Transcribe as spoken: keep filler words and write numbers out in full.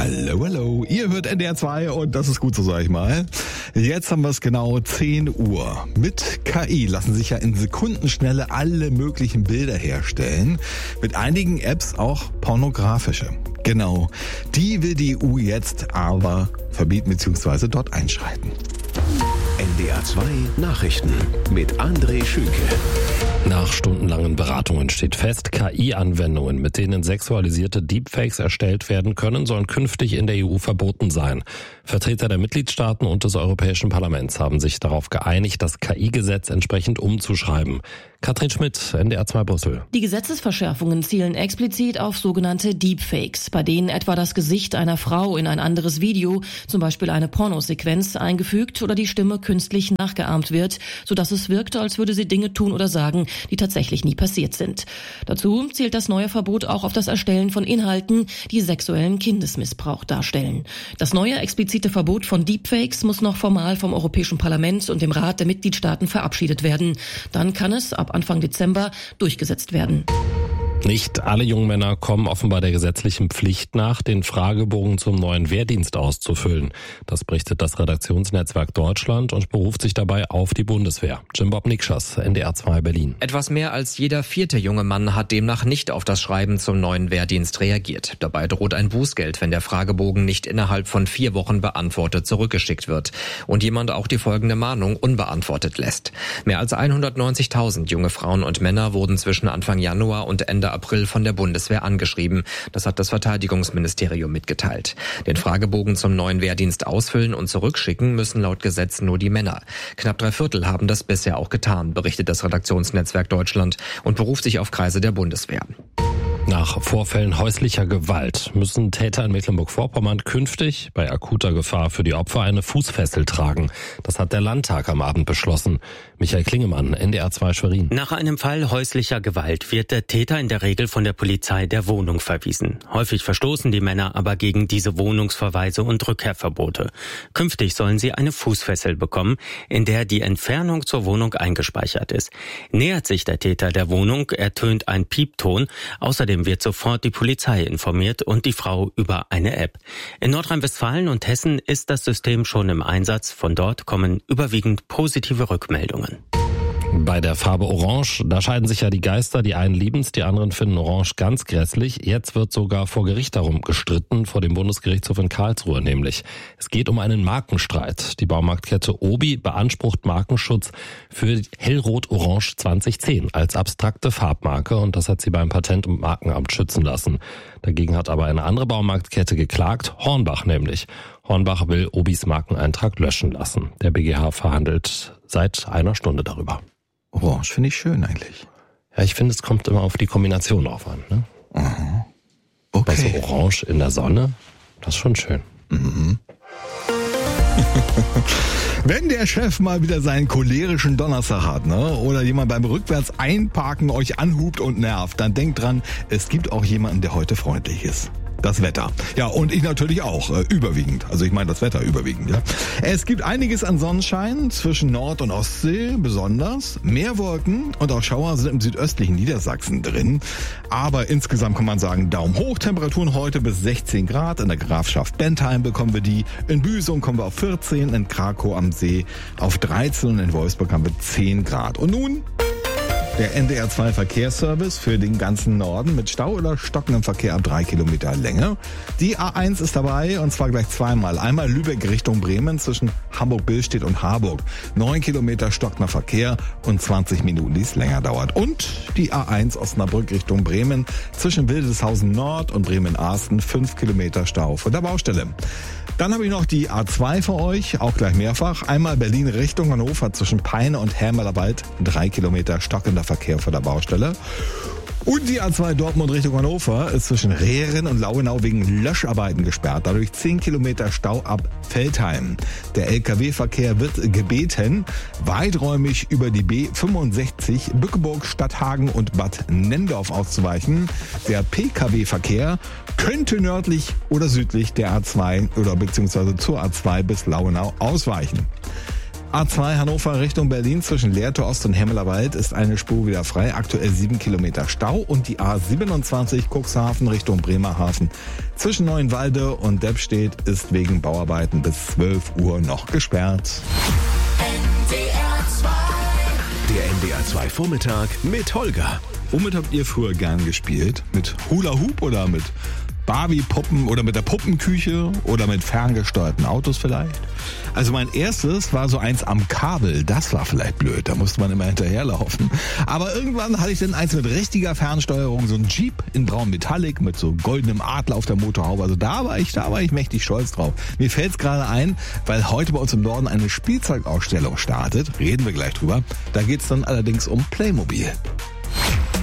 Hallo, hallo. Ihr hört N D R zwei und das ist gut so, sag ich mal. Jetzt haben wir es genau zehn Uhr. Mit K I lassen sich ja in Sekundenschnelle alle möglichen Bilder herstellen. Mit einigen Apps auch pornografische. Genau. Die will die E U jetzt aber verbieten bzw. dort einschreiten. N D R zwei Nachrichten mit André Schünke. Nach stundenlangen Beratungen steht fest, K I-Anwendungen, mit denen sexualisierte Deepfakes erstellt werden können, sollen künftig in der E U verboten sein. Vertreter der Mitgliedstaaten und des Europäischen Parlaments haben sich darauf geeinigt, das K I-Gesetz entsprechend umzuschreiben. Katrin Schmidt, N D R zwei Brüssel. Die Gesetzesverschärfungen zielen explizit auf sogenannte Deepfakes, bei denen etwa das Gesicht einer Frau in ein anderes Video, zum Beispiel eine Pornosequenz, eingefügt oder die Stimme künstlich nachgeahmt wird, sodass es wirkt, als würde sie Dinge tun oder sagen, die tatsächlich nie passiert sind. Dazu zielt das neue Verbot auch auf das Erstellen von Inhalten, die sexuellen Kindesmissbrauch darstellen. Das neue explizite Verbot von Deepfakes muss noch formal vom Europäischen Parlament und dem Rat der Mitgliedstaaten verabschiedet werden. Dann kann es ab Anfang Dezember durchgesetzt werden. Nicht alle jungen Männer kommen offenbar der gesetzlichen Pflicht nach, den Fragebogen zum neuen Wehrdienst auszufüllen. Das berichtet das Redaktionsnetzwerk Deutschland und beruft sich dabei auf die Bundeswehr. Jim Bob Nikschas, N D R zwei Berlin. Etwas mehr als jeder vierte junge Mann hat demnach nicht auf das Schreiben zum neuen Wehrdienst reagiert. Dabei droht ein Bußgeld, wenn der Fragebogen nicht innerhalb von vier Wochen beantwortet zurückgeschickt wird und jemand auch die folgende Mahnung unbeantwortet lässt. Mehr als hundertneunzigtausend junge Frauen und Männer wurden zwischen Anfang Januar und Ende April von der Bundeswehr angeschrieben. Das hat das Verteidigungsministerium mitgeteilt. Den Fragebogen zum neuen Wehrdienst ausfüllen und zurückschicken müssen laut Gesetz nur die Männer. Knapp drei Viertel haben das bisher auch getan, berichtet das Redaktionsnetzwerk Deutschland und beruft sich auf Kreise der Bundeswehr. Nach Vorfällen häuslicher Gewalt müssen Täter in Mecklenburg-Vorpommern künftig bei akuter Gefahr für die Opfer eine Fußfessel tragen. Das hat der Landtag am Abend beschlossen. Michael Klingemann, N D R zwei Schwerin. Nach einem Fall häuslicher Gewalt wird der Täter in der Regel von der Polizei der Wohnung verwiesen. Häufig verstoßen die Männer aber gegen diese Wohnungsverweise und Rückkehrverbote. Künftig sollen sie eine Fußfessel bekommen, in der die Entfernung zur Wohnung eingespeichert ist. Nähert sich der Täter der Wohnung, ertönt ein Piepton. Außerdem wird sofort die Polizei informiert und die Frau über eine App. In Nordrhein-Westfalen und Hessen ist das System schon im Einsatz. Von dort kommen überwiegend positive Rückmeldungen. Bei der Farbe Orange, da scheiden sich ja die Geister. Die einen lieben's, die anderen finden Orange ganz grässlich. Jetzt wird sogar vor Gericht darum gestritten, vor dem Bundesgerichtshof in Karlsruhe nämlich. Es geht um einen Markenstreit. Die Baumarktkette Obi beansprucht Markenschutz für Hellrot-Orange zwanzig zehn als abstrakte Farbmarke und das hat sie beim Patent- und Markenamt schützen lassen. Dagegen hat aber eine andere Baumarktkette geklagt, Hornbach nämlich. Hornbach will Obis Markeneintrag löschen lassen. Der B G H verhandelt seit einer Stunde darüber. Orange finde ich schön eigentlich. Ja, ich finde, es kommt immer auf die Kombination drauf an. Ne? Aha. Okay. Also Orange in der Sonne, das ist schon schön. Mhm. Wenn der Chef mal wieder seinen cholerischen Donnerstag hat, ne, oder jemand beim rückwärts einparken euch anhupt und nervt, dann denkt dran, es gibt auch jemanden, der heute freundlich ist. Das Wetter. Ja, und ich natürlich auch, äh, überwiegend. Also ich meine das Wetter überwiegend, ja. Es gibt einiges an Sonnenschein zwischen Nord- und Ostsee besonders. Mehr Wolken und auch Schauer sind im südöstlichen Niedersachsen drin. Aber insgesamt kann man sagen, Daumen hoch. Temperaturen heute bis sechzehn Grad. In der Grafschaft Bentheim bekommen wir die. In Büsum kommen wir auf vierzehn, in Krakow am See auf dreizehn und in Wolfsburg haben wir zehn Grad. Und nun der N D R zwei Verkehrsservice für den ganzen Norden mit Stau oder stockendem Verkehr ab drei Kilometer Länge. Die A eins ist dabei und zwar gleich zweimal. Einmal Lübeck Richtung Bremen zwischen Hamburg-Billstedt und Harburg. Neun Kilometer stockender Verkehr und zwanzig Minuten, die es länger dauert. Und die A eins Osnabrück Richtung Bremen zwischen Wildeshausen Nord und Bremen-Arsten. Fünf Kilometer Stau vor der Baustelle. Dann habe ich noch die A zwei für euch, auch gleich mehrfach. Einmal Berlin Richtung Hannover zwischen Peine und Hermerwald. Drei Kilometer stockender Verkehr vor der Baustelle. Und die A zwei Dortmund Richtung Hannover ist zwischen Rehren und Lauenau wegen Löscharbeiten gesperrt. Dadurch zehn Kilometer Stau ab Veltheim. Der L K W-Verkehr wird gebeten, weiträumig über die B fünfundsechzig Bückeburg, Stadthagen und Bad Nendorf auszuweichen. Der P K W-Verkehr könnte nördlich oder südlich der A zwei oder beziehungsweise zur A zwei bis Lauenau ausweichen. A zwei Hannover Richtung Berlin zwischen Lehrte Ost und Hemmelerwald ist eine Spur wieder frei. Aktuell sieben Kilometer Stau. Und die A siebenundzwanzig Cuxhaven Richtung Bremerhaven zwischen Neuenwalde und Deppstedt ist wegen Bauarbeiten bis zwölf Uhr noch gesperrt. Der N D R zwei Vormittag mit Holger. Womit habt ihr früher gern gespielt? Mit Hula Hoop oder mit Barbie-Puppen oder mit der Puppenküche oder mit ferngesteuerten Autos vielleicht? Also mein erstes war so eins am Kabel. Das war vielleicht blöd, da musste man immer hinterherlaufen. Aber irgendwann hatte ich dann eins mit richtiger Fernsteuerung, so ein Jeep in braun Metallic mit so goldenem Adler auf der Motorhaube. Also da war ich, da war ich mächtig stolz drauf. Mir fällt es gerade ein, weil heute bei uns im Norden eine Spielzeugausstellung startet. Reden wir gleich drüber. Da geht es dann allerdings um Playmobil.